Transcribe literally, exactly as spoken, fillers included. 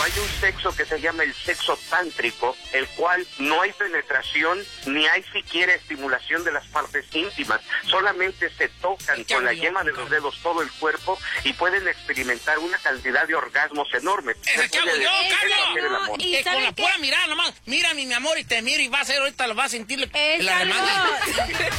hay un sexo que se llama el sexo tántrico, el cual no hay penetración ni hay siquiera estimulación de las partes íntimas, solamente se tocan con la yema de los dedos todo el cuerpo y pueden experimentar una cantidad de orgasmos enormes. ¡Ese que hago yo, Carlos! ¿Y Que con la qué? pura mirada nomás, mira mi amor y te miro y vas a ver, ahorita lo vas a sentir la demanda.